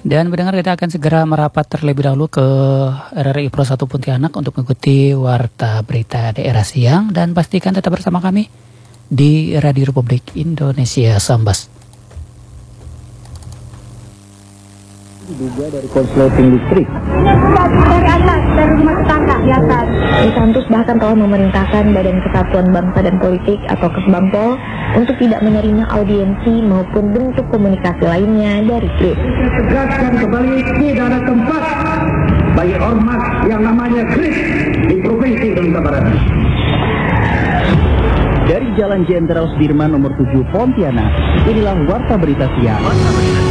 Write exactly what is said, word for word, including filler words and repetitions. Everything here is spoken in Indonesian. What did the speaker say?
Dan mendengar kita akan segera merapat terlebih dahulu ke R R I Pro satu Pontianak untuk mengikuti Warta Berita Daerah Siang. Dan pastikan tetap bersama kami di Radio Republik Indonesia Sambas. Diduga dari konsleting listrik. Ini juga dari atas, dari rumah tetangga biasa. Santus bahkan telah memerintahkan Badan Kesatuan Bangsa dan Politik atau Kesbangpol untuk tidak menerima audiensi maupun bentuk komunikasi lainnya dari Kris. Tegaskan kembali tidak ada tempat bagi ormas yang namanya Kris di Provinsi Kalimantan Barat. Dari Jalan Jenderal Sudirman nomor tujuh Pontianak, inilah Warta Berita Siang.